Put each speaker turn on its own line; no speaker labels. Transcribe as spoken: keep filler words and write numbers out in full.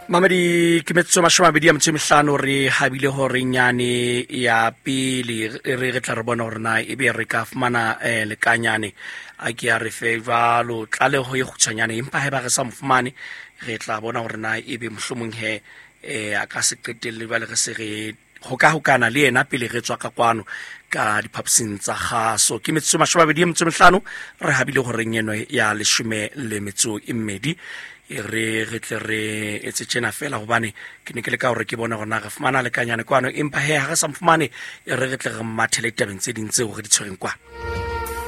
Mamadi ke metso mashome a mabedi a metso e mehlano re habile hore nyane ya pele re re tla re bona hore na ebe re ka fumana eh, lekanyane a ke a re fe jwalo tlaleho e kgutshwanyane empa ha ba re sa mfumane re tla bona hore na ebe mohlomong he eh, a ka se qetelle jwale re se re hokahokana le yena pele re tswa ka kwano ka diphaposing tsa kgaso. Ke metso mashome a mabedi a metso e mehlano re habile hore nyeno ya leshome le metso e mmedi re re tle re etse tjena fela hobane ke ne ke le ka hore ke bona gona re fumana lekanyane kwano empa he ha re sa mfumane re re tle re mathele tabeng tse ding tseo re di tshwereng kwa.